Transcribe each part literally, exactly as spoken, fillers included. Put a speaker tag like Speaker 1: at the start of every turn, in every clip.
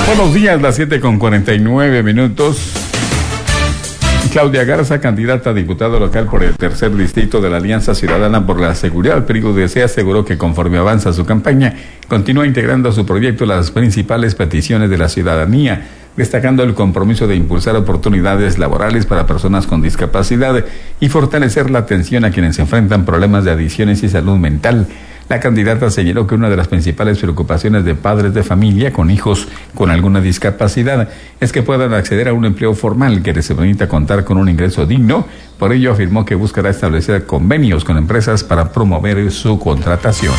Speaker 1: Buenos días, las siete con cuarenta y nueve minutos. Claudia Garza, candidata a diputada local por el tercer distrito de la Alianza Ciudadana por la Seguridad, P R I U D C, aseguró que conforme avanza su campaña, continúa integrando a su proyecto las principales peticiones de la ciudadanía, destacando el compromiso de impulsar oportunidades laborales para personas con discapacidad y fortalecer la atención a quienes enfrentan problemas de adicciones y salud mental. La candidata señaló que una de las principales preocupaciones de padres de familia con hijos con alguna discapacidad es que puedan acceder a un empleo formal que les permita contar con un ingreso digno. Por ello, afirmó que buscará establecer convenios con empresas para promover su contratación.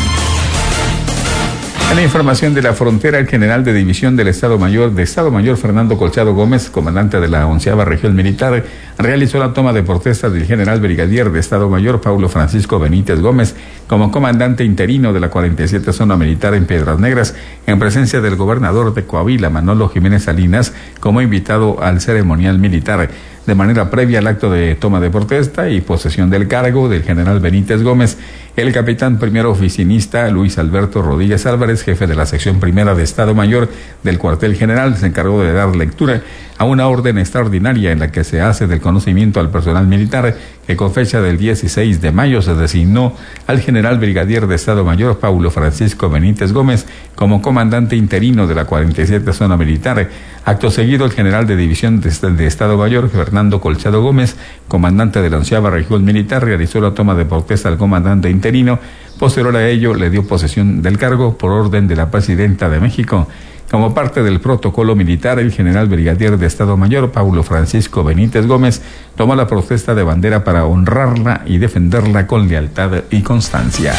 Speaker 1: En la información de la frontera, el general de división del Estado Mayor de Estado Mayor, Fernando Colchado Gómez, comandante de la onceava región militar, realizó la toma de protesta del general brigadier de Estado Mayor, Paulo Francisco Benítez Gómez, como comandante interino de la cuarenta y siete Zona Militar en Piedras Negras, en presencia del gobernador de Coahuila, Manolo Jiménez Salinas, como invitado al ceremonial militar. De manera previa al acto de toma de protesta y posesión del cargo del general Benítez Gómez, el capitán primero oficinista Luis Alberto Rodríguez Álvarez, jefe de la sección primera de Estado Mayor del cuartel general, se encargó de dar lectura a una orden extraordinaria en la que se hace del conocimiento al personal militar que con fecha del dieciséis de mayo se designó al general brigadier de Estado Mayor Paulo Francisco Benítez Gómez como comandante interino de la cuarenta y siete Zona Militar. Acto seguido, el general de división de, de Estado Mayor Fernando Colchado Gómez, comandante de la onceava región militar, realizó la toma de protesta al comandante interino. Posterior a ello, le dio posesión del cargo por orden de la presidenta de México. Como parte del protocolo militar, el general brigadier de Estado Mayor, Paulo Francisco Benítez Gómez, tomó la protesta de bandera para honrarla y defenderla con lealtad y constancia.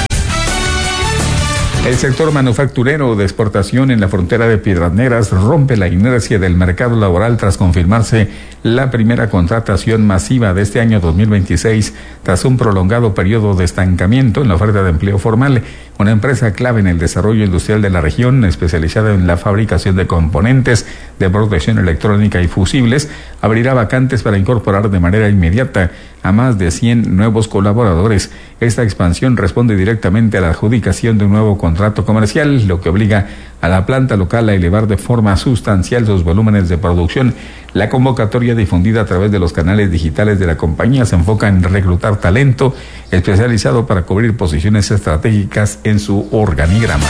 Speaker 1: El sector manufacturero de exportación en la frontera de Piedras Negras rompe la inercia del mercado laboral tras confirmarse la primera contratación masiva de este año dos mil veintiséis tras un prolongado periodo de estancamiento en la oferta de empleo formal. Una empresa clave en el desarrollo industrial de la región, especializada en la fabricación de componentes de protección electrónica y fusibles, abrirá vacantes para incorporar de manera inmediata a más de cien nuevos colaboradores. Esta expansión responde directamente a la adjudicación de un nuevo contrato comercial, lo que obliga a la planta local a elevar de forma sustancial sus volúmenes de producción. La convocatoria, difundida a través de los canales digitales de la compañía, se enfoca en reclutar talento especializado para cubrir posiciones estratégicas en su organigrama.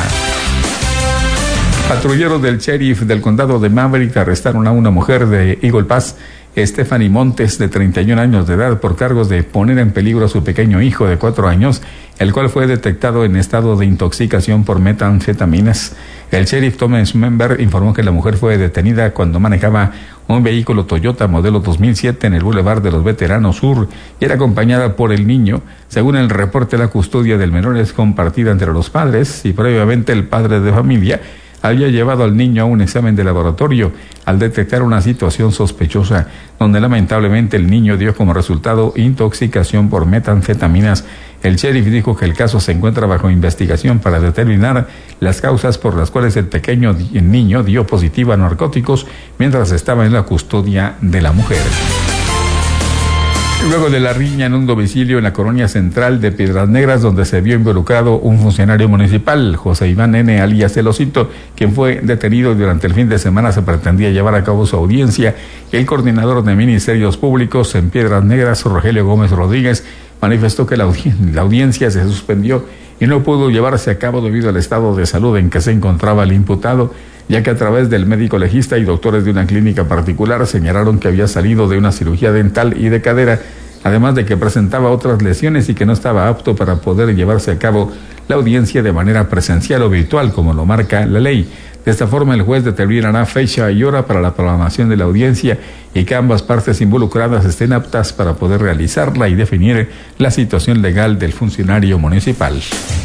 Speaker 1: Patrulleros del sheriff del condado de Maverick arrestaron a una mujer de Eagle Pass, Stephanie Montes, de treinta y un años de edad, por cargos de poner en peligro a su pequeño hijo de cuatro años, el cual fue detectado en estado de intoxicación por metanfetaminas. El sheriff Thomas Member informó que la mujer fue detenida cuando manejaba un vehículo Toyota modelo dos mil siete en el Boulevard de los Veteranos Sur y era acompañada por el niño. Según el reporte, la custodia del menor es compartida entre los padres y previamente el padre de familia había llevado al niño a un examen de laboratorio al detectar una situación sospechosa, donde lamentablemente el niño dio como resultado intoxicación por metanfetaminas. El sheriff dijo que el caso se encuentra bajo investigación para determinar las causas por las cuales el pequeño el niño dio positivo a narcóticos mientras estaba en la custodia de la mujer. Luego de la riña en un domicilio en la colonia central de Piedras Negras, donde se vio involucrado un funcionario municipal, José Iván N. alias El Osito, quien fue detenido durante el fin de semana, se pretendía llevar a cabo su audiencia. El coordinador de Ministerios Públicos en Piedras Negras, Rogelio Gómez Rodríguez, manifestó que la, audi- la audiencia se suspendió y no pudo llevarse a cabo debido al estado de salud en que se encontraba el imputado, ya que a través del médico legista y doctores de una clínica particular señalaron que había salido de una cirugía dental y de cadera, además de que presentaba otras lesiones y que no estaba apto para poder llevarse a cabo la audiencia de manera presencial o virtual, como lo marca la ley. De esta forma, el juez determinará fecha y hora para la programación de la audiencia y que ambas partes involucradas estén aptas para poder realizarla y definir la situación legal del funcionario municipal.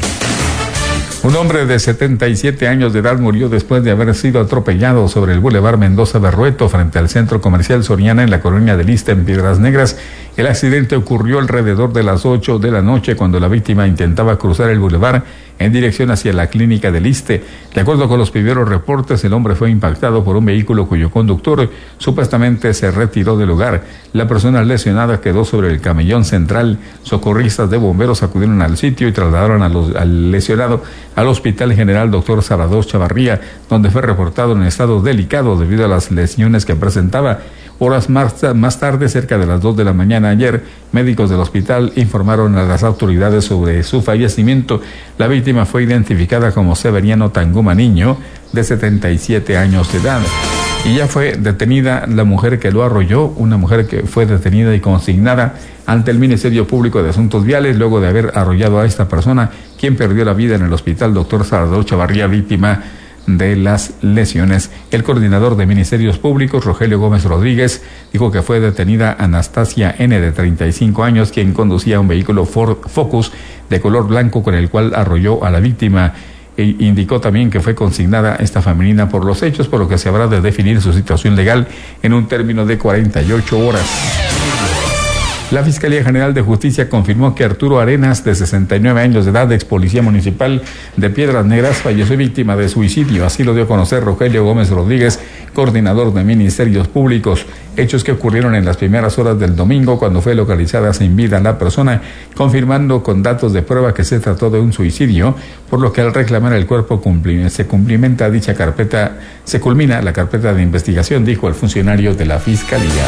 Speaker 1: Un hombre de setenta y siete años de edad murió después de haber sido atropellado sobre el Boulevard Mendoza Berrueto frente al Centro Comercial Soriana en la colonia del Iste en Piedras Negras. El accidente ocurrió alrededor de las ocho de la noche cuando la víctima intentaba cruzar el bulevar en dirección hacia la clínica del Iste. De acuerdo con los primeros reportes, el hombre fue impactado por un vehículo cuyo conductor supuestamente se retiró del lugar. La persona lesionada quedó sobre el camellón central. Socorristas de bomberos acudieron al sitio y trasladaron a los, al lesionado al Hospital General Doctor Salvador Chavarría, donde fue reportado en estado delicado debido a las lesiones que presentaba. Horas más, más tarde, cerca de las dos de la mañana ayer, médicos del hospital informaron a las autoridades sobre su fallecimiento. La víctima fue identificada como Severiano Tanguma Niño, de setenta y siete años de edad. Y ya fue detenida la mujer que lo arrolló, una mujer que fue detenida y consignada ante el Ministerio Público de Asuntos Viales luego de haber arrollado a esta persona, quien perdió la vida en el Hospital Doctor Salvador Chavarría, víctima de las lesiones. El coordinador de Ministerios Públicos, Rogelio Gómez Rodríguez, dijo que fue detenida Anastasia N., de treinta y cinco años, quien conducía un vehículo Ford Focus de color blanco con el cual arrolló a la víctima. E indicó también que fue consignada esta femenina por los hechos, por lo que se habrá de definir su situación legal en un término de cuarenta y ocho horas. La Fiscalía General de Justicia confirmó que Arturo Arenas, de sesenta y nueve años de edad, ex policía municipal de Piedras Negras, falleció víctima de suicidio. Así lo dio a conocer Rogelio Gómez Rodríguez, coordinador de Ministerios Públicos. Hechos que ocurrieron en las primeras horas del domingo, cuando fue localizada sin vida la persona, confirmando con datos de prueba que se trató de un suicidio, por lo que al reclamar el cuerpo cumpli- se cumplimenta dicha carpeta, se culmina la carpeta de investigación, dijo el funcionario de la Fiscalía.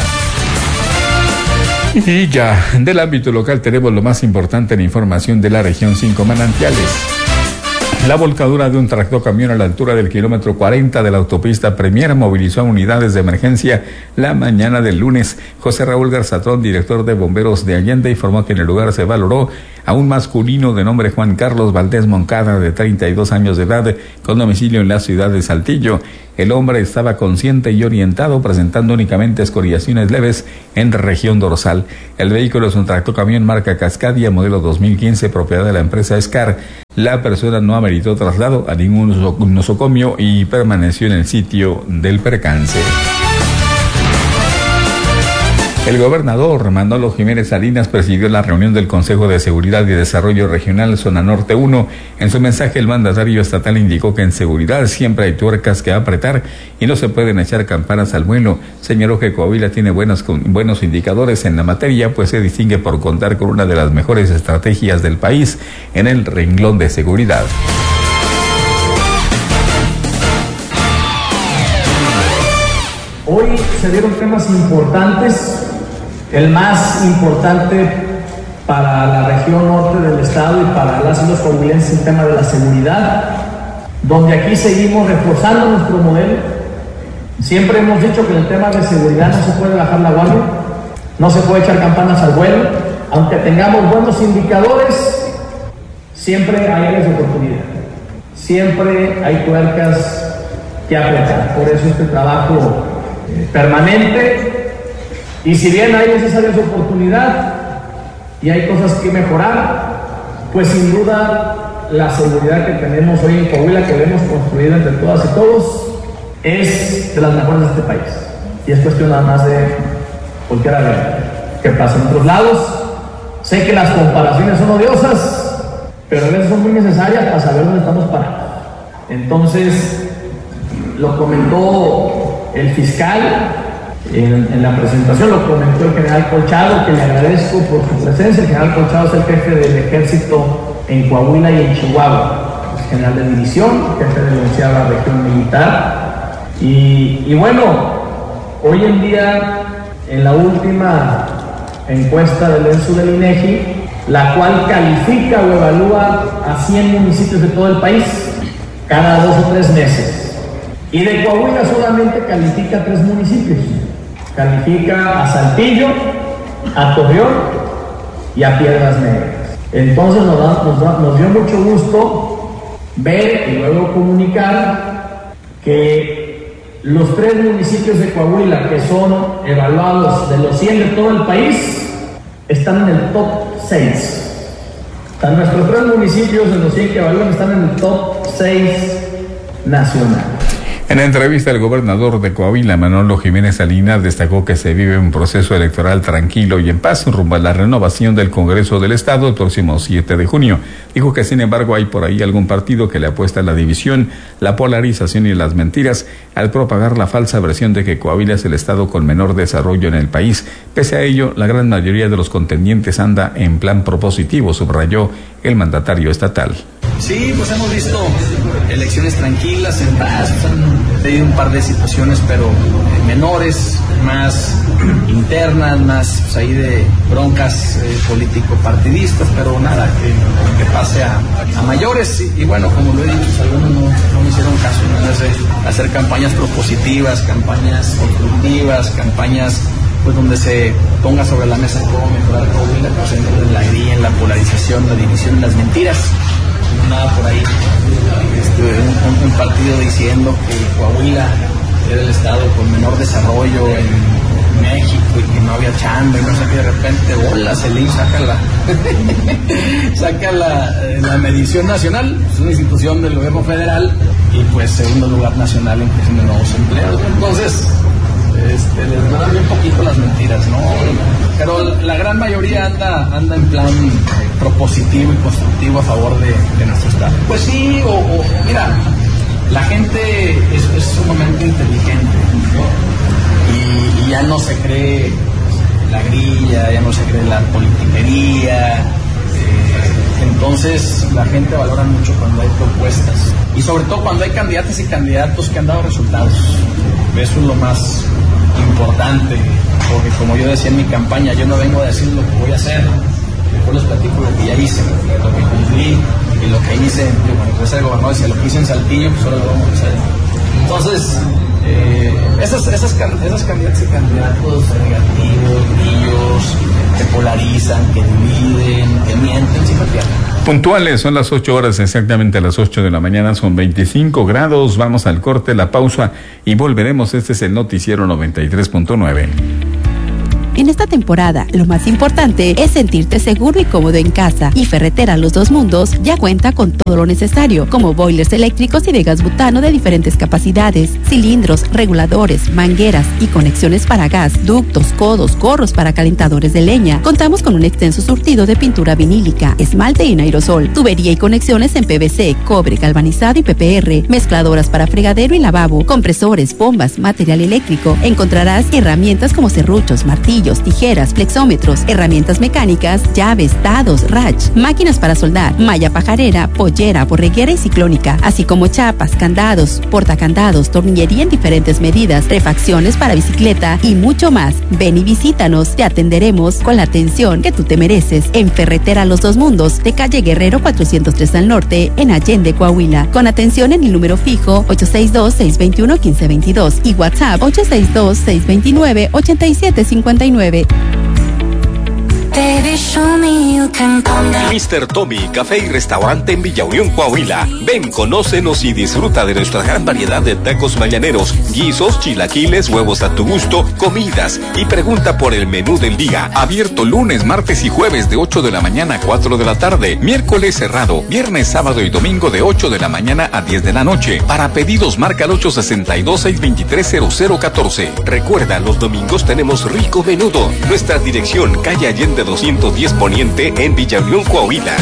Speaker 1: Y ya, del ámbito local tenemos lo más importante en información de la región cinco Manantiales. La volcadura de un tractocamión a la altura del kilómetro cuarenta de la autopista Premier movilizó a unidades de emergencia la mañana del lunes. José Raúl Garzatón, director de Bomberos de Allende, informó que en el lugar se valoró a un masculino de nombre Juan Carlos Valdés Moncada, de treinta y dos años de edad, con domicilio en la ciudad de Saltillo. El hombre estaba consciente y orientado, presentando únicamente escoriaciones leves en región dorsal. El vehículo es un tractocamión marca Cascadia, modelo dos mil quince, propiedad de la empresa Scar. La persona no ameritó traslado a ningún nosocomio y permaneció en el sitio del percance. El gobernador Manolo Jiménez Salinas presidió la reunión del Consejo de Seguridad y Desarrollo Regional Zona Norte uno. En su mensaje, el mandatario estatal indicó que en seguridad siempre hay tuercas que apretar y no se pueden echar campanas al vuelo. Señaló que Coahuila tiene buenos, buenos indicadores en la materia, pues se distingue por contar con una de las mejores estrategias del país en el renglón de seguridad.
Speaker 2: Hoy se dieron temas importantes. El más importante para la región norte del estado y para las y los coahuilenses, el tema de la seguridad, donde aquí seguimos reforzando nuestro modelo. Siempre hemos dicho que en el tema de seguridad no se puede bajar la guardia, no se puede echar campanas al vuelo. Aunque tengamos buenos indicadores, siempre hay áreas de oportunidad, siempre hay tuercas que apretar. Por eso este trabajo eh, permanente. Y si bien hay necesarias oportunidad y hay cosas que mejorar, pues sin duda la seguridad que tenemos hoy en Coahuila, que hemos construido entre todas y todos, es de las mejores de este país. Y es cuestión nada más de voltear a ver qué pasa en otros lados. Sé que las comparaciones son odiosas, pero a veces son muy necesarias para saber dónde estamos parados. Entonces, lo comentó el fiscal En, en la presentación, lo comentó el general Colchado, que le agradezco por su presencia. El general Colchado es el jefe del ejército en Coahuila y en Chihuahua, es general de división, jefe de la onceava región militar. Y, y bueno, hoy en día, en la última encuesta del ENSU del INEGI, la cual califica o evalúa a cien municipios de todo el país cada dos o tres meses, y de Coahuila solamente califica tres municipios. Califica a Saltillo, a Torreón y a Piedras Negras. Entonces nos, da, nos, da, nos dio mucho gusto ver y luego comunicar que los tres municipios de Coahuila que son evaluados de los cien de todo el país están en el top seis. O sea, nuestros tres municipios de los cien que evalúan están en el top seis nacional.
Speaker 1: En la entrevista, el gobernador de Coahuila, Manolo Jiménez Salinas, destacó que se vive un proceso electoral tranquilo y en paz rumbo a la renovación del Congreso del Estado el próximo siete de junio. Dijo que, sin embargo, hay por ahí algún partido que le apuesta a la división, la polarización y las mentiras al propagar la falsa versión de que Coahuila es el estado con menor desarrollo en el país. Pese a ello, la gran mayoría de los contendientes anda en plan propositivo, subrayó el mandatario estatal.
Speaker 3: Sí, pues hemos visto elecciones tranquilas, en paz, han tenido un par de situaciones, pero menores, más internas, más pues, ahí de broncas eh, político-partidistas, pero nada que, que pase a, a mayores. Y, y bueno, como lo he dicho, pues, algunos no, no me hicieron caso, ¿no? Hacer, hacer campañas propositivas, campañas constructivas, campañas pues donde se ponga sobre la mesa cómo mejorar Coahuila, pues en la grilla, en la polarización, la división, en las mentiras. Nada por ahí, este, un, un partido diciendo que Coahuila era el estado con menor desarrollo en México y que no había chamba y no sé qué, de repente, hola, Celín saca la saca la, la medición nacional, es una institución del gobierno federal y pues segundo lugar nacional en creación de nuevos empleos. Entonces, Este, les van bien poquito las mentiras, ¿no? Pero la gran mayoría anda anda en plan propositivo y constructivo a favor de, de nuestro estado. Pues sí, o, o mira, la gente es, es sumamente inteligente, ¿no? y, y ya no se cree la grilla, ya no se cree la politiquería. Eh, entonces la gente valora mucho cuando hay propuestas y sobre todo cuando hay candidatas y candidatos que han dado resultados. Eso es lo más importante, porque como yo decía en mi campaña, yo no vengo a decir lo que voy a hacer, después les platico lo que ya hice, lo que cumplí y lo que hice, yo, cuando empecé el gobernador decía, lo que hice en Saltillo, pues ahora lo vamos a hacer. Entonces, eh, esas, esas, esas candidatas y candidatos negativos, brillos, que polarizan, que dividen, que mienten, siempre pierden.
Speaker 1: Puntuales, son las ocho horas, exactamente a las ocho de la mañana, son veinticinco grados, vamos al corte, la pausa y volveremos. Este es el noticiero noventa y tres punto nueve.
Speaker 4: En esta temporada, lo más importante es sentirte seguro y cómodo en casa. Y Ferretera Los Dos Mundos ya cuenta con todo lo necesario, como boilers eléctricos y de gas butano de diferentes capacidades, cilindros, reguladores, mangueras y conexiones para gas, ductos, codos, gorros para calentadores de leña. Contamos con un extenso surtido de pintura vinílica, esmalte y en aerosol, tubería y conexiones en P V C, cobre, galvanizado y P P R, mezcladoras para fregadero y lavabo, compresores, bombas, material eléctrico. Encontrarás herramientas como serruchos, martillos, tijeras, flexómetros, herramientas mecánicas, llaves, dados, rach, máquinas para soldar, malla pajarera, pollera, borreguera y ciclónica, así como chapas, candados, portacandados, tornillería en diferentes medidas, refacciones para bicicleta y mucho más. Ven y visítanos, te atenderemos con la atención que tú te mereces. En Ferretera Los Dos Mundos, de calle Guerrero cuatrocientos tres al norte, en Allende, Coahuila, con atención en el número fijo ocho seis dos, seis dos uno, uno cinco dos dos y WhatsApp ocho seis dos, seis dos nueve, ocho siete cinco nueve.
Speaker 5: mister Tommy, café y restaurante en Villa Unión, Coahuila. Ven, conócenos y disfruta de nuestra gran variedad de tacos mañaneros, guisos, chilaquiles, huevos a tu gusto, comidas y pregunta por el menú del día. Abierto lunes, martes y jueves de ocho de la mañana a cuatro de la tarde. Miércoles cerrado. Viernes, sábado y domingo de ocho de la mañana a diez de la noche. Para pedidos marca el ocho seis dos, seis dos tres, cero cero uno cuatro. Recuerda, los domingos tenemos rico menudo. Nuestra dirección, calle Allende doscientos diez Poniente en Villa Unión, Coahuila.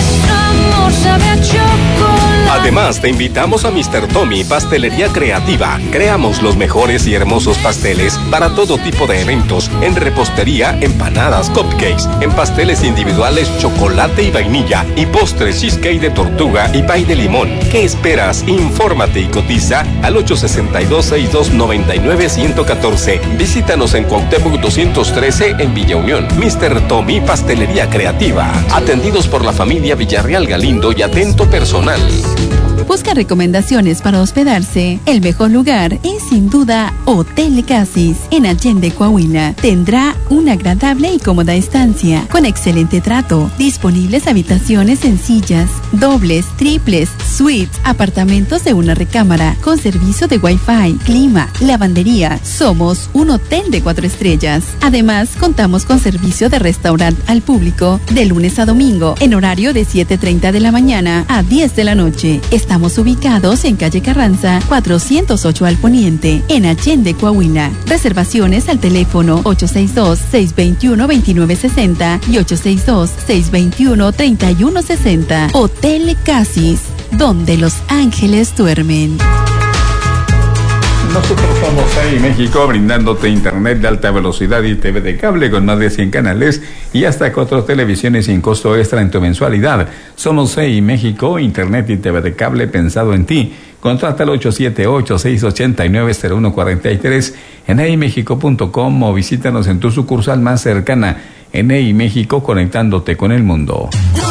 Speaker 5: Además, te invitamos a mister Tommy, Pastelería Creativa. Creamos los mejores y hermosos pasteles para todo tipo de eventos, en repostería, empanadas, cupcakes, en pasteles individuales, chocolate y vainilla, y postres cheesecake de tortuga y pay de limón. ¿Qué esperas? Infórmate y cotiza al ocho seis dos, seis dos nueve nueve, uno uno cuatro. Visítanos en Cuauhtémoc doscientos trece en Villa Unión. mister Tommy, Pastelería Creativa. Atendidos por la familia Villarreal Galindo y atento personal.
Speaker 4: Busca recomendaciones para hospedarse. El mejor lugar es sin duda Hotel Casis en Allende, Coahuila. Tendrá una agradable y cómoda estancia con excelente trato. Disponibles habitaciones sencillas, dobles, triples, suites, apartamentos de una recámara con servicio de Wi-Fi, clima, lavandería. Somos un hotel de cuatro estrellas. Además, contamos con servicio de restaurante al público de lunes a domingo en horario de siete treinta de la mañana a diez de la noche. Estamos Estamos ubicados en calle Carranza, cuatrocientos ocho al poniente, en Allende, Coahuila. Reservaciones al teléfono ocho seis dos, seis dos uno, dos nueve seis cero y ocho seis dos, seis dos uno, tres uno seis cero. Hotel Casis, donde los ángeles duermen.
Speaker 1: Nosotros somos E I México, brindándote internet de alta velocidad y T V de cable con más de cien canales y hasta cuatro televisiones sin costo extra en tu mensualidad. Somos E I México, internet y T V de cable pensado en ti. Contrata al ocho siete ocho, seis ocho nueve, cero uno cuatro tres en e i mexico punto com o visítanos en tu sucursal más cercana. En E I México, conectándote con el mundo.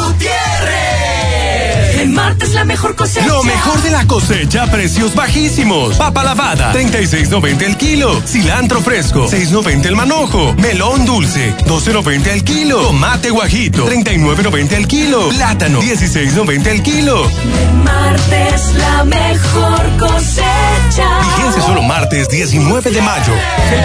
Speaker 6: En Martes la mejor cosecha.
Speaker 7: Lo mejor de la cosecha a precios bajísimos. Papa lavada, treinta y seis noventa el kilo. Cilantro fresco, seis noventa el manojo. Melón dulce, doce noventa el kilo. Tomate guajito, treinta y nueve noventa el kilo. Plátano, dieciséis noventa el kilo.
Speaker 6: En Martes la mejor cosecha.
Speaker 7: Fíjense solo martes diecinueve de mayo.